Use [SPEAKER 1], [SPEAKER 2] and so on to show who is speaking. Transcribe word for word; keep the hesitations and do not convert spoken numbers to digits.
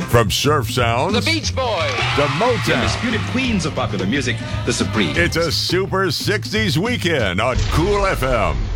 [SPEAKER 1] From surf sounds
[SPEAKER 2] The Beach Boys.
[SPEAKER 1] to Motown.
[SPEAKER 3] Undisputed queens of popular music, the Supremes.
[SPEAKER 1] It's a super sixties weekend on Cool F M.